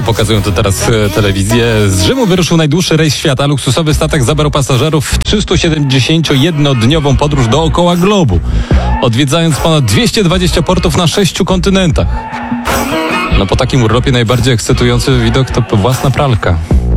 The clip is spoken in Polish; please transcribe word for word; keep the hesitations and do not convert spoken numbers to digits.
No, pokazują to teraz e, telewizję. Z Rzymu wyruszył najdłuższy rejs świata. Luksusowy statek zabrał pasażerów w trzystusiedemdziesięciojednodniową podróż dookoła globu, odwiedzając ponad dwieście dwadzieścia portów na sześciu kontynentach. No po takim urlopie najbardziej ekscytujący widok to własna pralka.